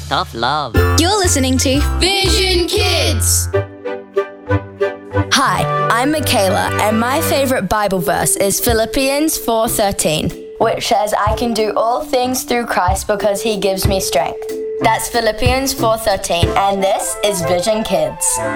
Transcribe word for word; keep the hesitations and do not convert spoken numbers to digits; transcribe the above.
tough love. You're listening to Vision Kids. Hi, I'm Michaela, and my favorite Bible verse is Philippians four thirteen, which says I can do all things through Christ because he gives me strength. That's Philippians four thirteen, and this is Vision Kids.